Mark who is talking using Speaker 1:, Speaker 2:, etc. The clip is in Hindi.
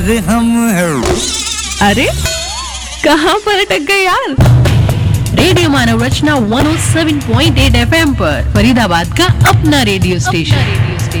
Speaker 1: हम हैं।
Speaker 2: अरे कहाँ पर अटक गए यार? रेडियो मानव रचना 107.8 FM पर फरीदाबाद का अपना रेडियो स्टेशन।